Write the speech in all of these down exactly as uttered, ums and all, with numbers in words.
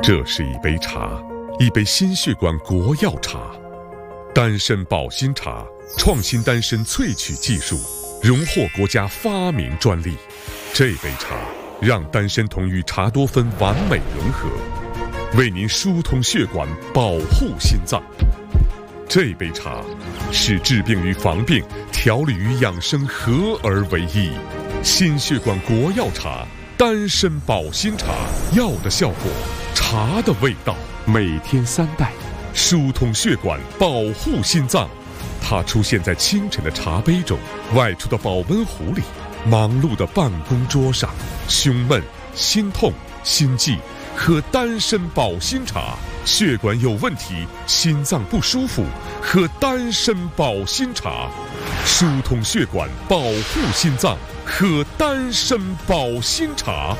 这是一杯茶，一杯心血管国药茶，丹参保心茶，创新丹参萃取技术，荣获国家发明专利。这杯茶让丹参酮与茶多酚完美融合，为您疏通血管，保护心脏。这杯茶是治病与防病、调理与养生合而为一。心血管国药茶，丹参保心茶，药的效果，茶的味道，每天三袋，疏通血管，保护心脏。它出现在清晨的茶杯中，外出的保温壶里，忙碌的办公桌上。胸闷、心痛、心悸，喝丹参保心茶。血管有问题，心脏不舒服，喝丹参保心茶，疏通血管，保护心脏，喝丹参保心茶。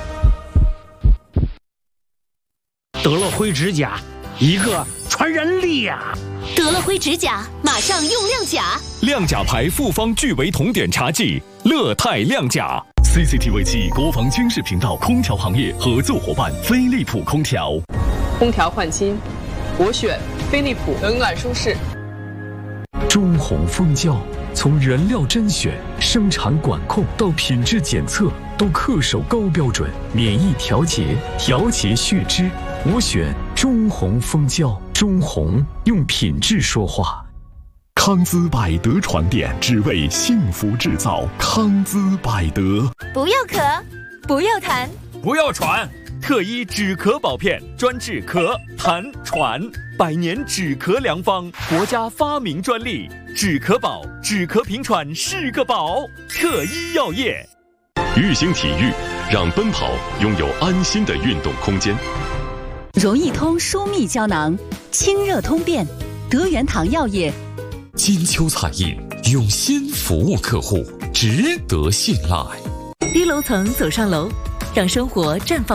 得了灰指甲，一个传染力呀、啊！ 得了灰指甲，马上用亮甲。 亮甲牌复方聚维酮碘茶剂，乐泰亮甲。C C T V 七国防军事频道空调行业合作伙伴飞利浦空调。 空调换新，我选飞利浦，冷暖舒适。 中宏蜂胶从原料甄选、生产管控到品质检测，都恪守高标准，免疫调节、调节血脂。我选中宏蜂胶，中宏用品质说话。 康姿百德床垫，只为幸福制造。康姿百德， 不要咳，不要痰， 不要喘。特一止咳宝片，专治咳、痰、喘，百年止咳良方，国家发明专利。止咳宝，止咳平喘是个宝。特一药业。 育兴体育，让奔跑拥有安心的运动空间。 容易通舒密胶囊，清热通便。德元堂药业。 金秋彩印，用心服务客户，值得信赖。 低楼层走上楼，让生活绽放。